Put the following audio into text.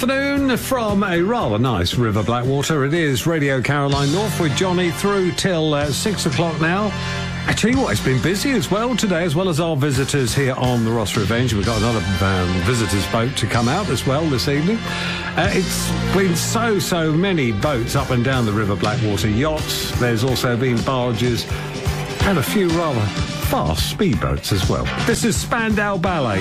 afternoon from a rather nice River Blackwater. It is Radio Caroline North with Johnny through till 6 o'clock now. I tell you what, it's been busy as well today, as well as our visitors here on the Ross Revenge. We've got another visitors' boat to come out as well this evening. It's been so many boats up and down the River Blackwater, yachts. There's also been barges and a few rather fast speedboats as well. This is Spandau Ballet.